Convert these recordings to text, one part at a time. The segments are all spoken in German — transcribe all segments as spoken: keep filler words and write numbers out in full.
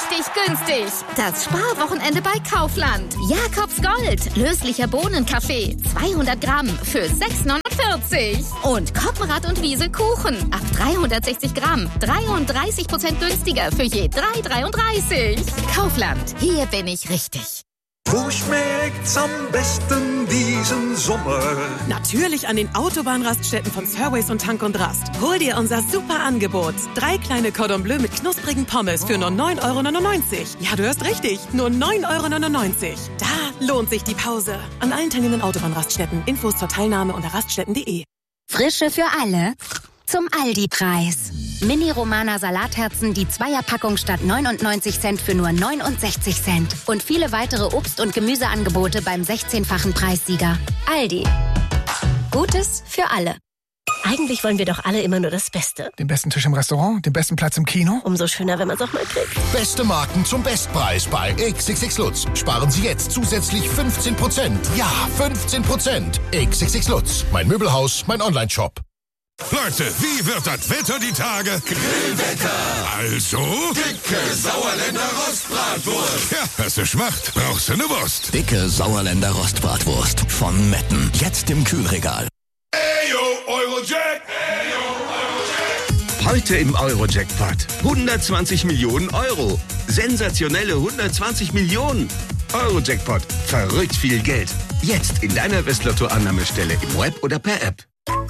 richtig günstig. Das Sparwochenende bei Kaufland. Jakobs Gold. Löslicher Bohnenkaffee. zweihundert Gramm für sechs neunundvierzig. Und Koppenrad und Wiese Kuchen. Ab dreihundertsechzig Gramm. dreiunddreißig Prozent günstiger für je drei dreiunddreißig. Kaufland. Hier bin ich richtig. Wo schmeckt's am besten diesen Sommer? Natürlich an den Autobahnraststätten von Surways und Tank und Rast. Hol dir unser super Angebot. Drei kleine Cordon Bleu mit knusprigen Pommes für nur neun Euro neunundneunzig. Ja, du hörst richtig. Nur neun Euro neunundneunzig. Da lohnt sich die Pause. An allen teilnehmenden Autobahnraststätten. Infos zur Teilnahme unter raststätten punkt de. Frische für alle. Zum Aldi-Preis. Mini-Romana Salatherzen, die Zweierpackung statt neunundneunzig Cent für nur neunundsechzig Cent. Und viele weitere Obst- und Gemüseangebote beim sechzehnfachen Preissieger. Aldi. Gutes für alle. Eigentlich wollen wir doch alle immer nur das Beste. Den besten Tisch im Restaurant, den besten Platz im Kino. Umso schöner, wenn man es auch mal kriegt. Beste Marken zum Bestpreis bei X X X Lutz. Sparen Sie jetzt zusätzlich fünfzehn Prozent. Ja, fünfzehn Prozent. X X X Lutz. Mein Möbelhaus, mein Online-Shop. Leute, wie wird das Wetter die Tage? Grillwetter. Also? Dicke Sauerländer Rostbratwurst. Ja, hast du Schmacht, brauchst du eine Wurst. Dicke Sauerländer Rostbratwurst von Metten. Jetzt im Kühlregal. Eyo, Eurojack. Eyo, Eurojack. Heute im Eurojackpot. hundertzwanzig Millionen Euro. Sensationelle hundertzwanzig Millionen. Eurojackpot. Verrückt viel Geld. Jetzt in deiner Westlotto-Annahmestelle im Web oder per App.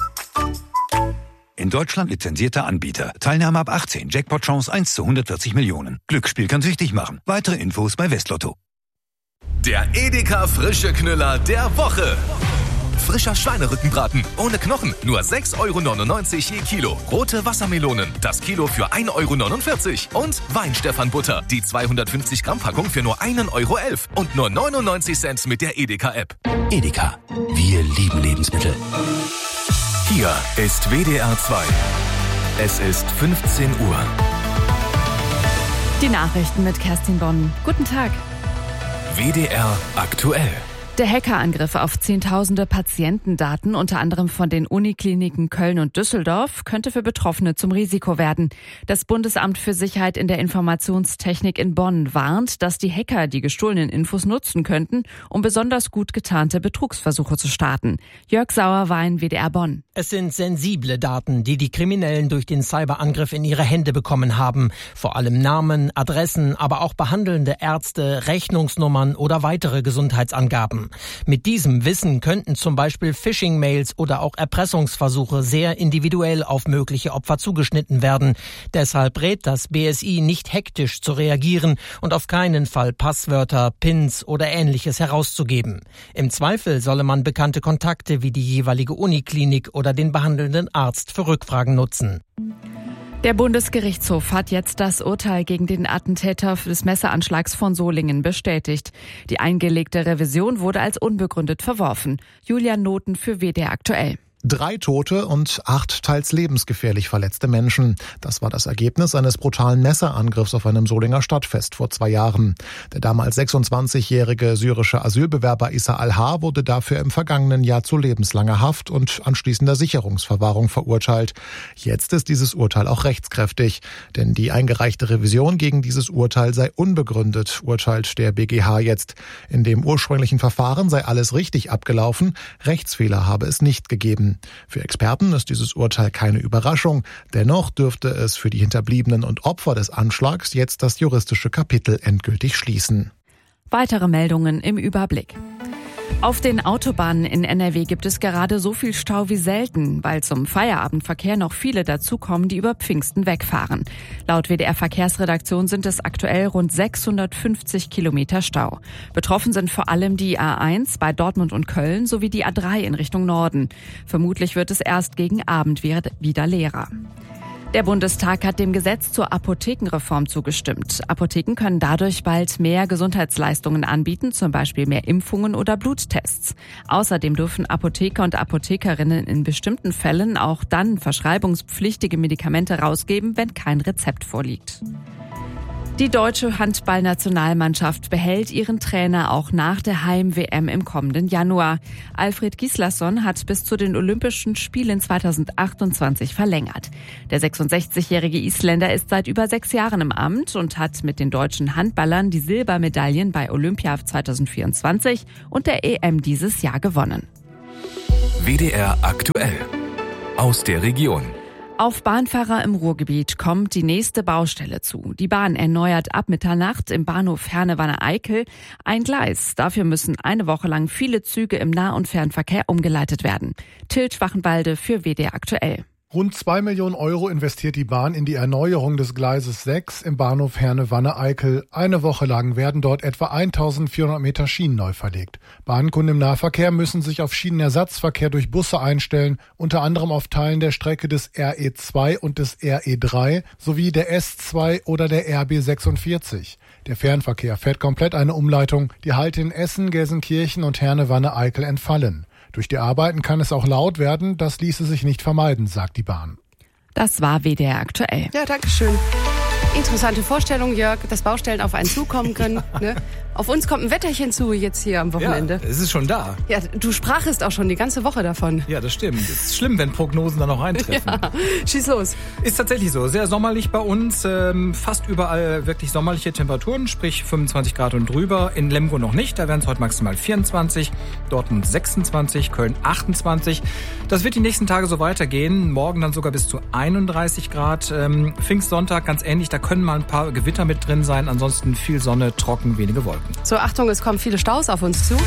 In Deutschland lizenzierter Anbieter. Teilnahme ab achtzehn. Jackpot-Chance eins zu hundertvierzig Millionen. Glücksspiel kann süchtig machen. Weitere Infos bei Westlotto. Der Edeka Frische Knüller der Woche. Frischer Schweinerückenbraten ohne Knochen. Nur sechs Euro neunundneunzig je Kilo. Rote Wassermelonen. Das Kilo für ein Euro neunundvierzig. Und Weinstefan-Butter. Die zweihundertfünfzig Gramm Packung für nur ein Euro elf. Und nur neunundneunzig Cent mit der Edeka-App. Edeka. Wir lieben Lebensmittel. Hier ist W D R zwei. Es ist fünfzehn Uhr. Die Nachrichten mit Kerstin Bonn. Guten Tag. W D R aktuell. Der Hackerangriff auf zehntausende Patientendaten, unter anderem von den Unikliniken Köln und Düsseldorf, könnte für Betroffene zum Risiko werden. Das Bundesamt für Sicherheit in der Informationstechnik in Bonn warnt, dass die Hacker die gestohlenen Infos nutzen könnten, um besonders gut getarnte Betrugsversuche zu starten. Jörg Sauer war in W D R Bonn. Es sind sensible Daten, die die Kriminellen durch den Cyberangriff in ihre Hände bekommen haben. Vor allem Namen, Adressen, aber auch behandelnde Ärzte, Rechnungsnummern oder weitere Gesundheitsangaben. Mit diesem Wissen könnten zum Beispiel Phishing-Mails oder auch Erpressungsversuche sehr individuell auf mögliche Opfer zugeschnitten werden. Deshalb rät das B S I, nicht hektisch zu reagieren und auf keinen Fall Passwörter, Pins oder Ähnliches herauszugeben. Im Zweifel solle man bekannte Kontakte wie die jeweilige Uniklinik oder den behandelnden Arzt für Rückfragen nutzen. Der Bundesgerichtshof hat jetzt das Urteil gegen den Attentäter des Messeranschlags von Solingen bestätigt. Die eingelegte Revision wurde als unbegründet verworfen. Julian Noten für W D R aktuell. Drei Tote und acht teils lebensgefährlich verletzte Menschen. Das war das Ergebnis eines brutalen Messerangriffs auf einem Solinger Stadtfest vor zwei Jahren. Der damals sechsundzwanzigjährige syrische Asylbewerber Issa Al-Har wurde dafür im vergangenen Jahr zu lebenslanger Haft und anschließender Sicherungsverwahrung verurteilt. Jetzt ist dieses Urteil auch rechtskräftig, denn die eingereichte Revision gegen dieses Urteil sei unbegründet, urteilt der B G H jetzt. In dem ursprünglichen Verfahren sei alles richtig abgelaufen, Rechtsfehler habe es nicht gegeben. Für Experten ist dieses Urteil keine Überraschung. Dennoch dürfte es für die Hinterbliebenen und Opfer des Anschlags jetzt das juristische Kapitel endgültig schließen. Weitere Meldungen im Überblick. Auf den Autobahnen in N R W gibt es gerade so viel Stau wie selten, weil zum Feierabendverkehr noch viele dazukommen, die über Pfingsten wegfahren. Laut W D R Verkehrsredaktion sind es aktuell rund sechshundertfünfzig Kilometer Stau. Betroffen sind vor allem die A eins bei Dortmund und Köln sowie die A drei in Richtung Norden. Vermutlich wird es erst gegen Abend wieder leerer. Der Bundestag hat dem Gesetz zur Apothekenreform zugestimmt. Apotheken können dadurch bald mehr Gesundheitsleistungen anbieten, zum Beispiel mehr Impfungen oder Bluttests. Außerdem dürfen Apotheker und Apothekerinnen in bestimmten Fällen auch dann verschreibungspflichtige Medikamente rausgeben, wenn kein Rezept vorliegt. Die deutsche Handballnationalmannschaft behält ihren Trainer auch nach der Heim-W M im kommenden Januar. Alfred Gislason hat bis zu den Olympischen Spielen zweitausendachtundzwanzig verlängert. Der sechsundsechzigjährige Isländer ist seit über sechs Jahren im Amt und hat mit den deutschen Handballern die Silbermedaillen bei Olympia zweitausendvierundzwanzig und der E M dieses Jahr gewonnen. W D R aktuell aus der Region. Auf Bahnfahrer im Ruhrgebiet kommt die nächste Baustelle zu. Die Bahn erneuert ab Mitternacht im Bahnhof Herne-Wanne-Eickel ein Gleis. Dafür müssen eine Woche lang viele Züge im Nah- und Fernverkehr umgeleitet werden. Till Schwachenwalde für W D R aktuell. Rund zwei Millionen Euro investiert die Bahn in die Erneuerung des Gleises sechs im Bahnhof Herne-Wanne-Eickel. Eine Woche lang werden dort etwa eintausendvierhundert Meter Schienen neu verlegt. Bahnkunden im Nahverkehr müssen sich auf Schienenersatzverkehr durch Busse einstellen, unter anderem auf Teilen der Strecke des R E zwei und des R E drei sowie der S zwei oder der R B sechsundvierzig. Der Fernverkehr fährt komplett eine Umleitung, die Halte in Essen, Gelsenkirchen und Herne-Wanne-Eickel entfallen. Durch die Arbeiten kann es auch laut werden, das ließe sich nicht vermeiden, sagt die Bahn. Das war W D R aktuell. Ja, danke schön. Interessante Vorstellung, Jörg, dass Baustellen auf einen zukommen können. Ne? Auf uns kommt ein Wetterchen zu jetzt hier am Wochenende. Ja, es ist schon da. Ja, du sprachest auch schon die ganze Woche davon. Ja, das stimmt. Es ist schlimm, wenn Prognosen dann noch eintreffen. Ja, schieß los. Ist tatsächlich so. Sehr sommerlich bei uns. Ähm, fast überall wirklich sommerliche Temperaturen, sprich fünfundzwanzig Grad und drüber. In Lemgo noch nicht. Da wären es heute maximal vierundzwanzig. Dortmund sechsundzwanzig, Köln achtundzwanzig. Das wird die nächsten Tage so weitergehen. Morgen dann sogar bis zu einunddreißig Grad. Ähm, Pfingstsonntag ganz ähnlich. Da können mal ein paar Gewitter mit drin sein. Ansonsten viel Sonne, trocken, wenige Wolken. So, Achtung, es kommen viele Staus auf uns zu.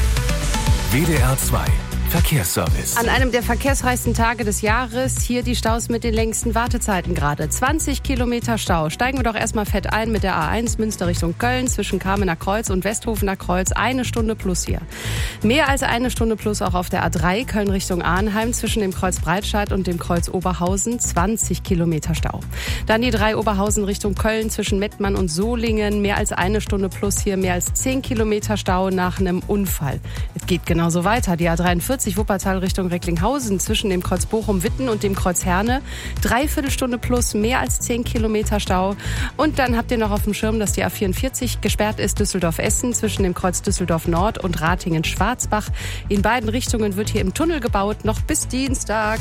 W D R zwei Verkehrsservice. An einem der verkehrsreichsten Tage des Jahres hier die Staus mit den längsten Wartezeiten gerade. zwanzig Kilometer Stau. Steigen wir doch erstmal fett ein mit der A eins Münster Richtung Köln zwischen Kamener Kreuz und Westhofener Kreuz. Eine Stunde plus hier. Mehr als eine Stunde plus auch auf der A drei Köln Richtung Arnheim zwischen dem Kreuz Breitscheid und dem Kreuz Oberhausen. zwanzig Kilometer Stau. Dann die drei Oberhausen Richtung Köln zwischen Mettmann und Solingen. Mehr als eine Stunde plus hier. Mehr als zehn Kilometer Stau nach einem Unfall. Es geht genauso weiter. Die A dreiundvierzig Wuppertal Richtung Recklinghausen zwischen dem Kreuz Bochum-Witten und dem Kreuz Herne. Dreiviertel Stunde plus, mehr als zehn Kilometer Stau. Und dann habt ihr noch auf dem Schirm, dass die A vierundvierzig gesperrt ist, Düsseldorf-Essen zwischen dem Kreuz Düsseldorf-Nord und Ratingen-Schwarzbach. In beiden Richtungen wird hier im Tunnel gebaut, noch bis Dienstag.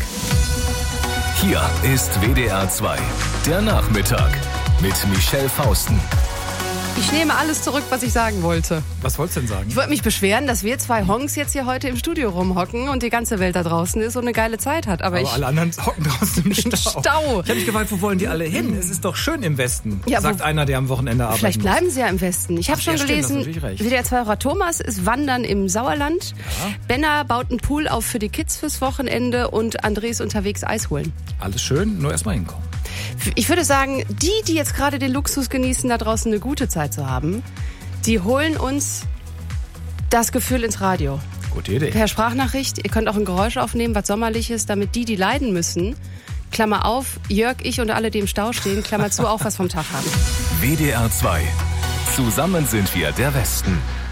Hier ist W D R zwei, der Nachmittag mit Michelle Fausten. Ich nehme alles zurück, was ich sagen wollte. Was wolltest du denn sagen? Ich wollte mich beschweren, dass wir zwei Honks jetzt hier heute im Studio rumhocken und die ganze Welt da draußen ist und eine geile Zeit hat. Aber, Aber ich alle anderen hocken draußen im Stau. Stau. Ich habe mich gefragt, wo wollen die alle hin? Es ist doch schön im Westen, ja, sagt einer, der am Wochenende arbeitet. Vielleicht bleiben sie ja im Westen. Ich habe schon ja, gelesen, stimmt, W D R zwei-Hörer Thomas ist wandern im Sauerland. Ja. Benner baut einen Pool auf für die Kids fürs Wochenende und André ist unterwegs Eis holen. Alles schön, nur erstmal hinkommen. Ich würde sagen, die, die jetzt gerade den Luxus genießen, da draußen eine gute Zeit zu haben, die holen uns das Gefühl ins Radio. Gute Idee. Per Sprachnachricht, ihr könnt auch ein Geräusch aufnehmen, was Sommerliches, damit die, die leiden müssen, Klammer auf, Jörg, ich und alle, die im Stau stehen, Klammer zu, auch was vom Tag haben. W D R zwei. Zusammen sind wir der Westen.